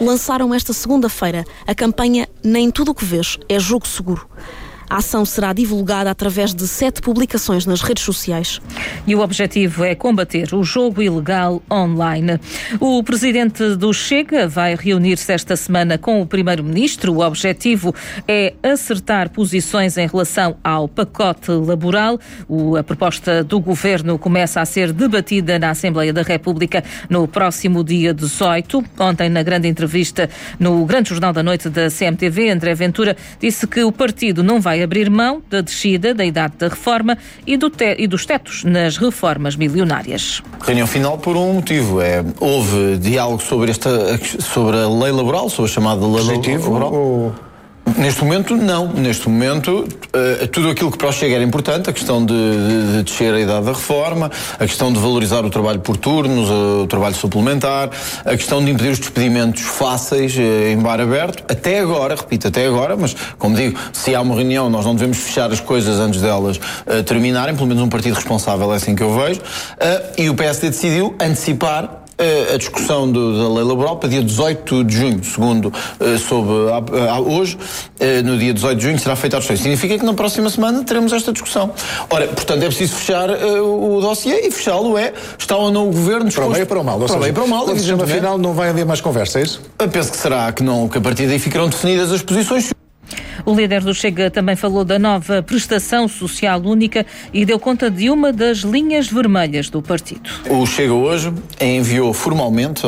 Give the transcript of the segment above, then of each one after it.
lançaram esta segunda-feira a campanha Nem Tudo o que Vês é Jogo Seguro. A ação será divulgada através de 7 publicações nas redes sociais. E o objetivo é combater o jogo ilegal online. O presidente do Chega vai reunir-se esta semana com o primeiro-ministro. O objetivo é acertar posições em relação ao pacote laboral. A proposta do governo começa a ser debatida na Assembleia da República no próximo dia 18. Ontem, na grande entrevista no Grande Jornal da Noite da CMTV, André Ventura disse que o partido não vai abrir mão da descida da idade da reforma e dos tetos nas reformas milionárias. Reunião final por um motivo. Houve diálogo sobre a lei laboral, sobre a chamada lei laboral. Neste momento, não. Neste momento, tudo aquilo que para o Chega era importante, a questão de descer a idade da reforma, a questão de valorizar o trabalho por turnos, o trabalho suplementar, a questão de impedir os despedimentos fáceis em bar aberto. Até agora, repito, mas, como digo, se há uma reunião, nós não devemos fechar as coisas antes delas terminarem, pelo menos um partido responsável é assim que eu vejo, e o PSD decidiu antecipar a discussão da lei laboral para dia 18 de junho, segundo soube hoje, no dia 18 de junho será feita a discussão. Significa que na próxima semana teremos esta discussão. Ora, portanto, é preciso fechar o dossiê, e fechá-lo está ou não o governo disposto... Para o bem e para o mal. Para o bem e para o mal. Afinal, não vai haver mais conversa, é isso? Eu penso que será que a partir daí ficarão definidas as posições. O líder do Chega também falou da nova prestação social única e deu conta de uma das linhas vermelhas do partido. O Chega hoje enviou formalmente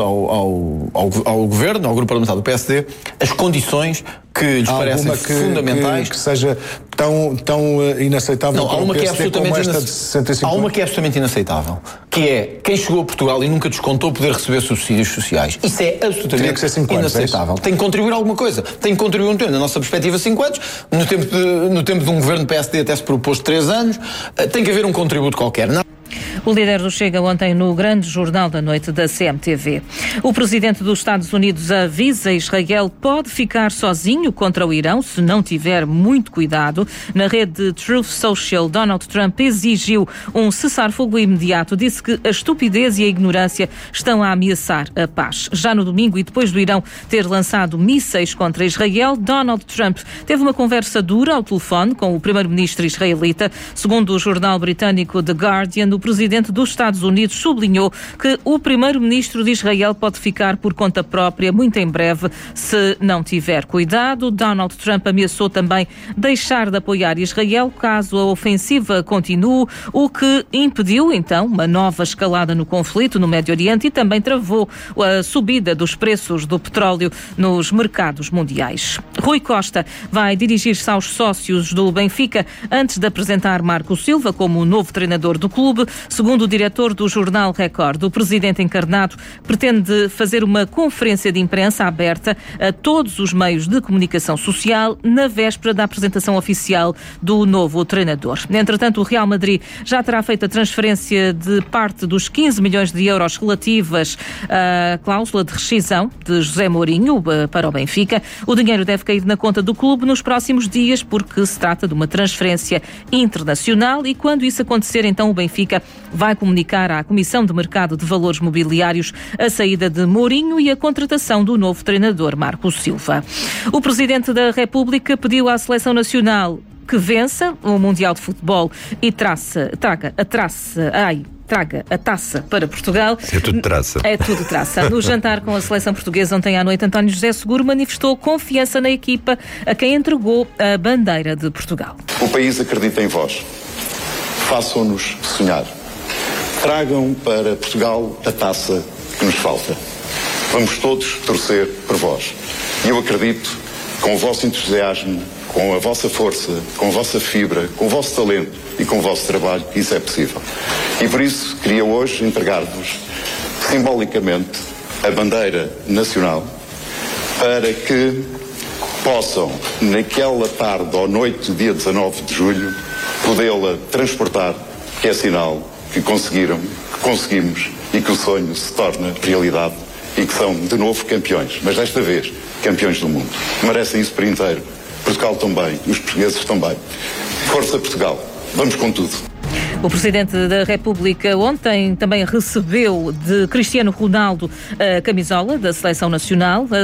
ao Governo, ao Grupo Parlamentar do PSD, as condições que lhes parecem fundamentais. Que seja tão inaceitável não, para o PSD como esta de 65 Há uma que é absolutamente inaceitável, que é quem chegou a Portugal e nunca descontou poder receber subsídios sociais. Isso é absolutamente inaceitável. Tem que contribuir alguma coisa. Tem que contribuir um tempo. Na nossa perspectiva, 5 anos. No tempo de um governo PSD até se propôs 3 anos. Tem que haver um contributo qualquer. O líder do Chega ontem no Grande Jornal da Noite da CMTV. O presidente dos Estados Unidos avisa Israel pode ficar sozinho contra o Irão se não tiver muito cuidado. Na rede Truth Social, Donald Trump exigiu um cessar-fogo imediato. Disse que a estupidez e a ignorância estão a ameaçar a paz. Já no domingo, e depois do Irão ter lançado mísseis contra Israel, Donald Trump teve uma conversa dura ao telefone com o primeiro-ministro israelita. Segundo o jornal britânico The Guardian, o presidente dos Estados Unidos sublinhou que o primeiro-ministro de Israel pode ficar por conta própria muito em breve se não tiver cuidado. Donald Trump ameaçou também deixar de apoiar Israel caso a ofensiva continue, o que impediu então uma nova escalada no conflito no Médio Oriente e também travou a subida dos preços do petróleo nos mercados mundiais. Rui Costa vai dirigir-se aos sócios do Benfica antes de apresentar Marco Silva como o novo treinador do clube. Segundo o diretor do jornal Record, o presidente encarnado pretende fazer uma conferência de imprensa aberta a todos os meios de comunicação social na véspera da apresentação oficial do novo treinador. Entretanto, o Real Madrid já terá feito a transferência de parte dos 15 milhões de euros relativas à cláusula de rescisão de José Mourinho para o Benfica. O dinheiro deve cair na conta do clube nos próximos dias porque se trata de uma transferência internacional e quando isso acontecer, então o Benfica vai comunicar à Comissão de Mercado de Valores Mobiliários a saída de Mourinho e a contratação do novo treinador, Marco Silva. O Presidente da República pediu à Seleção Nacional que vença o Mundial de Futebol e traga a taça para Portugal. É tudo traça. É tudo traça. No jantar com a seleção portuguesa ontem à noite, António José Seguro manifestou confiança na equipa a quem entregou a bandeira de Portugal. O país acredita em vós. Façam-nos sonhar. Tragam para Portugal a taça que nos falta. Vamos todos torcer por vós. E eu acredito, com o vosso entusiasmo, com a vossa força, com a vossa fibra, com o vosso talento e com o vosso trabalho, isso é possível. E por isso queria hoje entregar-vos simbolicamente a bandeira nacional para que possam, naquela tarde ou noite do dia 19 de julho, podê-la transportar, que é sinal que conseguimos e que o sonho se torna realidade e que são de novo campeões, mas desta vez campeões do mundo. Merecem isso por inteiro. Portugal também, os portugueses também. Força Portugal, vamos com tudo. O Presidente da República ontem também recebeu de Cristiano Ronaldo a camisola da Seleção Nacional.